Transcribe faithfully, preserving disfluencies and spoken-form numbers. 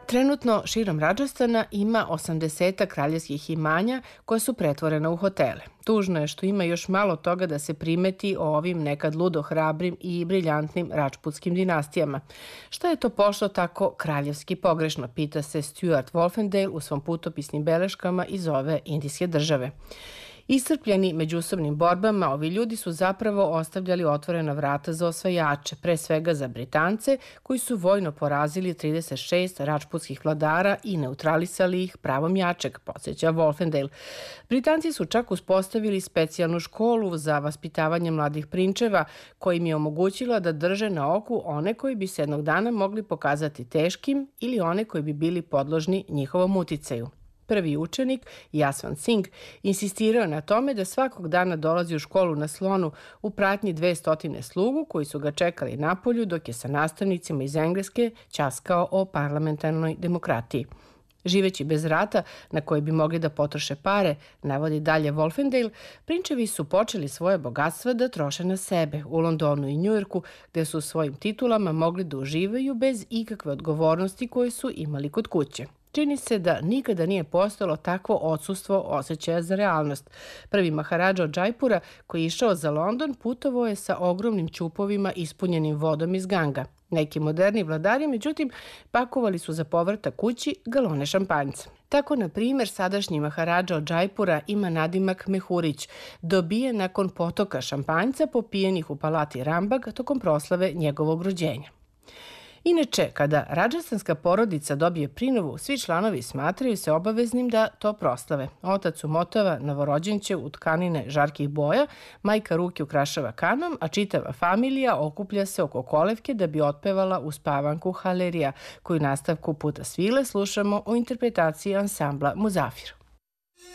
Trenutno širom Radžastana ima osamdeset kraljevskih imanja koja su pretvorena u hotele. Tužno je što ima još malo toga da se primeti o ovim nekad ludo hrabrim i briljantnim račputskim dinastijama. Šta je to pošlo tako kraljevski pogrešno, pita se Stuart Wolfendale u svom putopisnim beleškama iz ove indijske države. Iscrpljeni međusobnim borbama, ovi ljudi su zapravo ostavljali otvorena vrata za osvajače, pre svega za Britance, koji su vojno porazili trideset šest račputskih vladara i neutralisali ih pravom jačeg, podsjeća Wolfendale. Britanci su čak uspostavili specijalnu školu za vaspitavanje mladih prinčeva, koja im je omogućila da drže na oku one koji bi se jednog dana mogli pokazati teškim ili one koji bi bili podložni njihovom uticaju. Prvi učenik, Jaswant Singh, insistirao na tome da svakog dana dolazi u školu na slonu u pratnji dvestotine slugu koji su ga čekali napolju dok je sa nastavnicima iz Engleske ćaskao o parlamentarnoj demokratiji. Živeći bez rata na koje bi mogli da potroše pare, navodi dalje Wolfendale, prinčevi su počeli svoje bogatstva da troše na sebe u Londonu i Njujorku, gde su svojim titulama mogli da uživaju bez ikakve odgovornosti koje su imali kod kuće. Čini se da nikada nije postojalo takvo odsustvo osjećaja za realnost. Prvi maharadža od Džajpura, koji je išao za London, putovao je sa ogromnim ćupovima ispunjenim vodom iz Ganga. Neki moderni vladari, međutim, pakovali su za povratak kući galone šampanjca. Tako, na primjer, sadašnji maharadža od Džajpura ima nadimak Mehurić, dobijen nakon potoka šampanjca popijenih u palati Rambag tokom proslave njegovog rođenja. Inače, kada radžastanska porodica dobije prinovu, svi članovi smatraju se obaveznim da to proslave. Otac umotava novorođenče u tkanine žarkih boja, majka ruke ukrašava kanom, a čitava familija okuplja se oko kolevke da bi otpevala uspavanku Halerija, koju nastavku Puta svile slušamo u interpretaciji ansambla Muzafir.